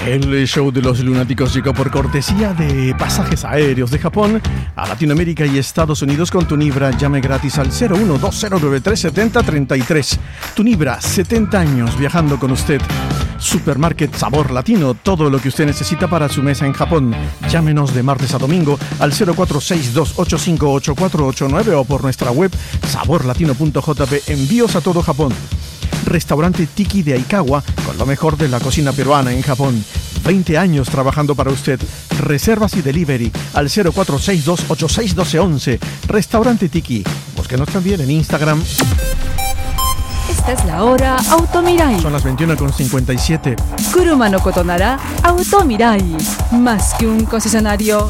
El show de los lunáticos llegó por cortesía de Pasajes Aéreos de Japón a Latinoamérica y Estados Unidos con Tunibra. Llame gratis al 0120937033. Tunibra, 70 años viajando con usted. Supermarket Sabor Latino, todo lo que usted necesita para su mesa en Japón. Llámenos de martes a domingo al 0462858489 o por nuestra web saborlatino.jp. Envíos a todo Japón. Restaurante Tiki de Aikawa, con lo mejor de la cocina peruana en Japón. 20 años trabajando para usted. Reservas y delivery al 0462861211. Restaurante Tiki. Búsquenos también en Instagram. Esta es la hora Automirai. Son las 21:57. Kuruma no koto nara Automirai. Más que un concesionario.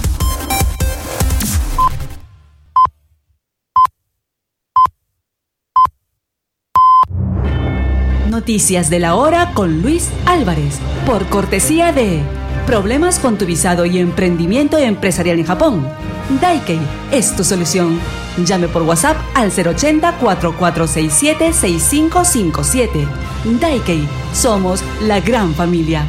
Noticias de la hora con Luis Álvarez, por cortesía de Problemas con tu visado y emprendimiento empresarial en Japón. Daikei es tu solución. Llame por WhatsApp al 080-4467-6557. Daikei, somos la gran familia.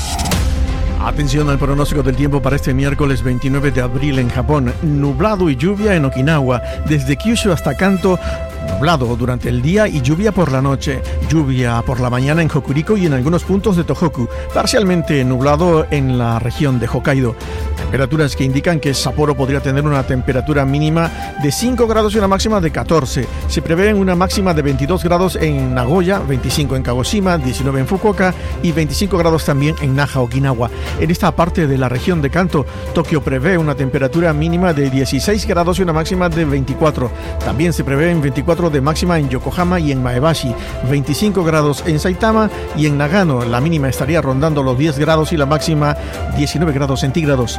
Atención al pronóstico del tiempo para este miércoles 29 de abril en Japón. Nublado y lluvia en Okinawa, desde Kyushu hasta Kanto. Nublado durante el día y lluvia por la noche. Lluvia por la mañana en Hokuriku y en algunos puntos de Tohoku. Parcialmente nublado en la región de Hokkaido. Temperaturas que indican que Sapporo podría tener una temperatura mínima de 5 grados y una máxima de 14. Se prevé una máxima de 22 grados en Nagoya, 25 en Kagoshima, 19 en Fukuoka y 25 grados también en Naha, Okinawa. En esta parte de la región de Kanto, Tokio prevé una temperatura mínima de 16 grados y una máxima de 24. También se prevé en 24 de máxima en Yokohama y en Maebashi, 25 grados en Saitama y en Nagano. La mínima estaría rondando los 10 grados y la máxima 19 grados centígrados.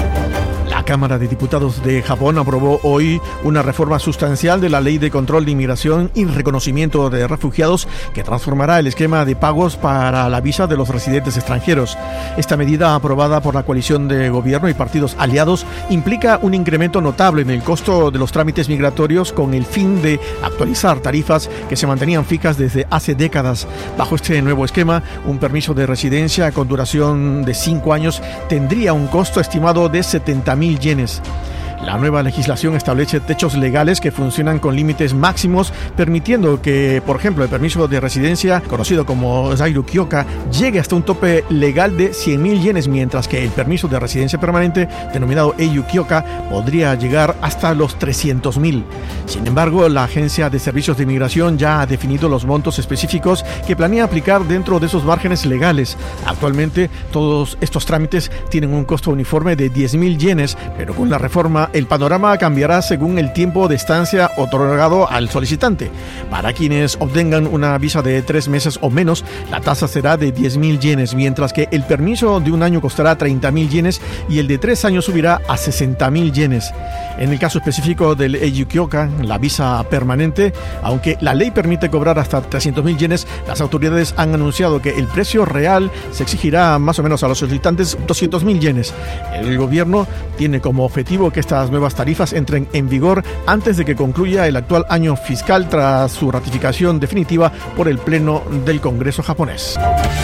La Cámara de Diputados de Japón aprobó hoy una reforma sustancial de la Ley de Control de Inmigración y Reconocimiento de Refugiados que transformará el esquema de pagos para la visa de los residentes extranjeros. Esta medida, aprobada por la coalición de gobierno y partidos aliados, implica un incremento notable en el costo de los trámites migratorios con el fin de actualizar tarifas que se mantenían fijas desde hace décadas. Bajo este nuevo esquema, un permiso de residencia con duración de 5 años tendría un costo estimado de 70.000 yenes. La nueva legislación establece techos legales que funcionan con límites máximos, permitiendo que, por ejemplo, el permiso de residencia, conocido como Zairu Kyoka, llegue hasta un tope legal de 100.000 yenes, mientras que el permiso de residencia permanente, denominado Eiyu Kyoka, podría llegar hasta los 300.000. Sin embargo, la Agencia de Servicios de Inmigración ya ha definido los montos específicos que planea aplicar dentro de esos márgenes legales. Actualmente, todos estos trámites tienen un costo uniforme de 10.000 yenes, pero con la reforma el panorama cambiará según el tiempo de estancia otorgado al solicitante. Para quienes obtengan una visa de 3 meses o menos, la tasa será de 10.000 yenes, mientras que el permiso de un año costará 30.000 yenes y el de 3 años subirá a 60.000 yenes. En el caso específico del Eiyu Kyoka, la visa permanente, aunque la ley permite cobrar hasta 300.000 yenes, las autoridades han anunciado que el precio real se exigirá más o menos a los solicitantes 200.000 yenes. El gobierno tiene como objetivo que estas nuevas tarifas entren en vigor antes de que concluya el actual año fiscal tras su ratificación definitiva por el Pleno del Congreso japonés.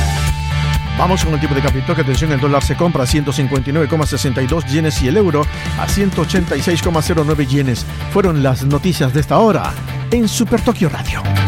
Vamos con el tipo de cambio. Que atención, el dólar se compra a 159,62 yenes y el euro a 186,09 yenes. Fueron las noticias de esta hora en Super Tokio Radio.